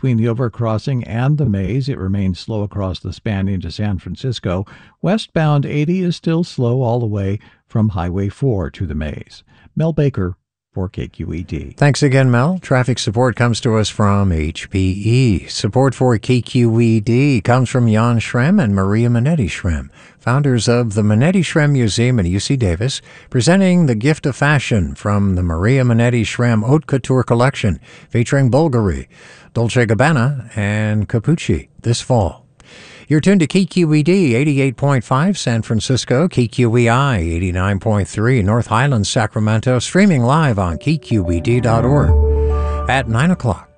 between the overcrossing and the Maze. It remains slow across the span into San Francisco. Westbound 80 is still slow all the way from Highway 4 to the Maze. Mel Baker for KQED. Thanks again, Mel. Traffic support comes to us from HPE. Support for KQED comes from Jan Schrem and Maria Minetti Schrem, founders of the Minetti Schrem Museum in UC Davis, presenting The Gift of Fashion from the Maria Minetti Schrem Haute Couture Collection, featuring Bulgari, Dolce & Gabbana, and Capucci this fall. You're tuned to KQED 88.5 San Francisco, KQEI 89.3 North Highlands, Sacramento, streaming live on KQED.org at 9 o'clock.